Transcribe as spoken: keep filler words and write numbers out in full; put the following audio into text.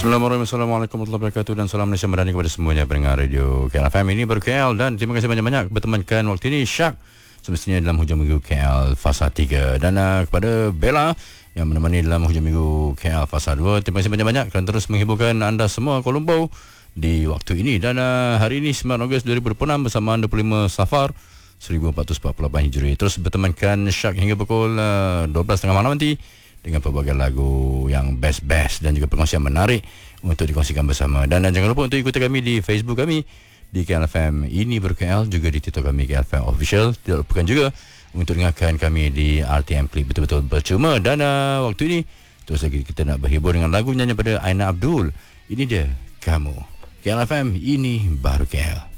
Bismillahirrahmanirrahim. Assalamualaikum warahmatullahi wabarakatuh dan salam Malaysia Madani kepada semuanya pendengar radio K L F M. Ini baru K L dan terima kasih banyak-banyak bertemankan waktu ini Syak semestinya dalam hujung minggu K L Fasa tiga dan uh, kepada Bella yang menemani dalam hujung minggu K L Fasa dua. Terima kasih banyak-banyak kerana terus menghiburkan anda semua Kuala Lumpur di waktu ini. Dan uh, hari ini sembilan Ogos dua ribu dua puluh enam bersama dua puluh lima Safar seribu empat ratus empat puluh lapan Hijri. Terus bertemankan Syak hingga pukul uh, dua belas tiga puluh malam nanti dengan pelbagai lagu yang best-best dan juga perkongsian menarik untuk dikongsikan bersama. Dan, dan jangan lupa untuk ikuti kami di Facebook kami di K L F M Ini Baru K L, juga di TikTok kami K L F M Official. Tidak lupakan juga untuk dengarkan kami di R T M Click betul-betul percuma. Dan uh, waktu ini terus lagi kita nak berhibur dengan lagu nyanyi pada Aina Abdul. Ini dia Kamu. K L F M Ini Baru K L.